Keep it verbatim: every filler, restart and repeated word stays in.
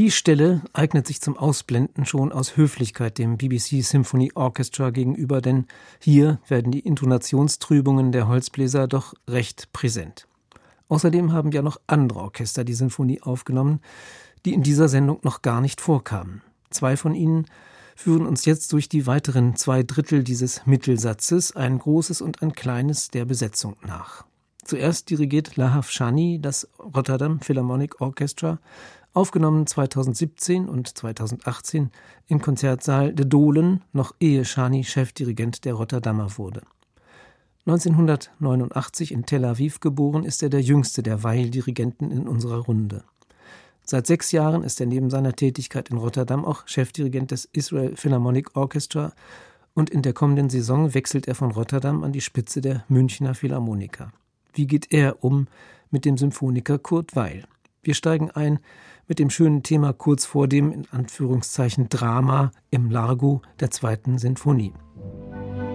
Die Stelle eignet sich zum Ausblenden schon aus Höflichkeit dem B B C Symphony Orchestra gegenüber, denn hier werden die Intonationstrübungen der Holzbläser doch recht präsent. Außerdem haben ja noch andere Orchester die Sinfonie aufgenommen, die in dieser Sendung noch gar nicht vorkamen. Zwei von ihnen führen uns jetzt durch die weiteren zwei Drittel dieses Mittelsatzes, ein großes und ein kleines, der Besetzung nach. Zuerst dirigiert Lahav Shani das Rotterdam Philharmonic Orchestra, aufgenommen zweitausendsiebzehn und zweitausendachtzehn im Konzertsaal De Dolen, noch ehe Shani Chefdirigent der Rotterdamer wurde. neunzehnhundertneunundachtzig in Tel Aviv geboren, ist er der jüngste der Weil-Dirigenten in unserer Runde. Seit sechs Jahren ist er neben seiner Tätigkeit in Rotterdam auch Chefdirigent des Israel Philharmonic Orchestra und in der kommenden Saison wechselt er von Rotterdam an die Spitze der Münchner Philharmoniker. Wie geht er um mit dem Symphoniker Kurt Weill? Wir steigen ein mit dem schönen Thema kurz vor dem, in Anführungszeichen, Drama im Largo der zweiten Sinfonie.